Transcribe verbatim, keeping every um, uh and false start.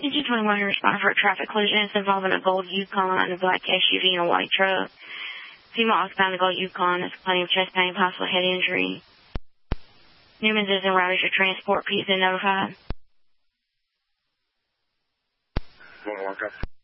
Engine twenty-one, you're responding for a traffic collision. It's involving a gold Yukon, a black S U V, and a white truck. Female occupying the gold Yukon is complaining of chest pain, possible head injury. Newman's is en route as your transport. Please be notified. one one, copy.